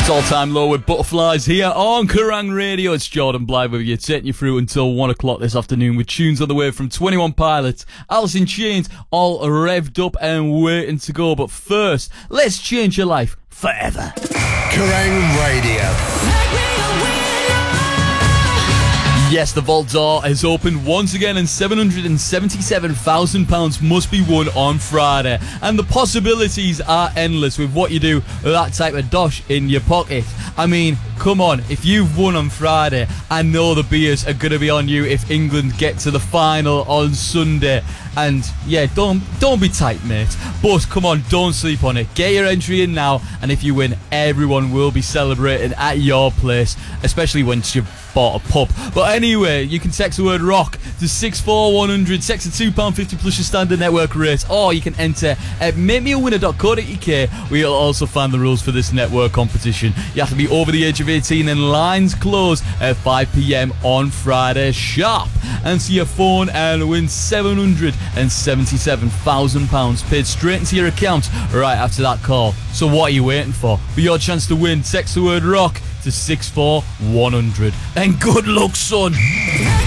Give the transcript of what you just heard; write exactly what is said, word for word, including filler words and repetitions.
It's all-time low with Butterflies here on Kerrang Radio. It's Jordan Blythe with you, taking you through until one o'clock this afternoon with tunes on the way from twenty-one Pilots, Alice in Chains, all revved up and waiting to go. But first, let's change your life forever. Kerrang Radio. Yes, the vault door has opened once again and seven hundred seventy-seven thousand pounds must be won on Friday. And the possibilities are endless with what you do with that type of dosh in your pocket. I mean, come on, if you've won on Friday, I know the beers are going to be on you if England get to the final on Sunday. And yeah, don't don't be tight, mate. But come on, don't sleep on it. Get your entry in now, and if you win, everyone will be celebrating at your place, especially once you've bought a pub. But anyway, you can text the word rock to six four one hundred, text a two pounds fifty plus your standard network rate, or you can enter at make me a winner dot co dot U K, where you'll also find the rules for this network competition. You have to be over the age of eighteen, and lines close at five p.m. on Friday sharp. Answer your phone and win seven hundred seventy-seven thousand pounds paid straight into your account right after that call. So what are you waiting for? For your chance to win, text the word rock to six four one hundred. And good luck, son.